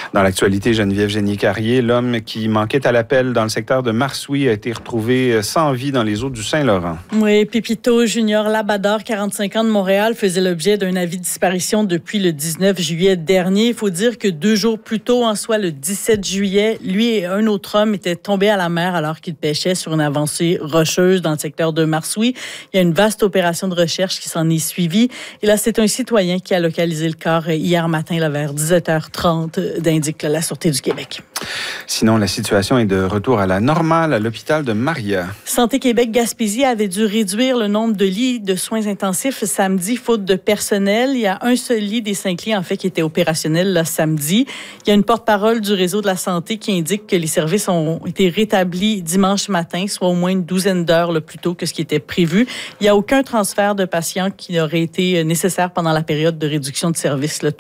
Dans l'actualité, Geneviève Génier-Carrier, l'homme qui manquait à l'appel dans le secteur de Marsouis a été retrouvé sans vie dans les eaux du Saint-Laurent. Oui, Pépito Junior Labador, 45 ans de Montréal, faisait l'objet d'un avis de disparition depuis le 19 juillet dernier. Il faut dire que 2 jours plus tôt, en soit le 17 juillet, lui et un autre homme étaient tombés à la mer alors qu'ils pêchaient sur une avancée rocheuse dans le secteur de Marsouis. Il y a une vaste opération de recherche qui s'en est suivie. Et là, c'est un citoyen qui a localisé le corps hier matin là, vers 17h30, d'indique la Sûreté du Québec. Sinon, la situation est de retour à la normale à l'hôpital de Maria. Santé Québec Gaspésie avait dû réduire le nombre de lits de soins intensifs samedi, faute de personnel. Il y a un seul lit des 5 lits, en fait, qui était opérationnel là, samedi. Il y a une porte-parole du réseau de la santé qui indique que les services ont été rétablis dimanche matin, soit au moins une douzaine d'heures plus tôt que ce qui était prévu. Il n'y a aucun transfert de patients qui aurait été nécessaire pendant la période de réduction de services.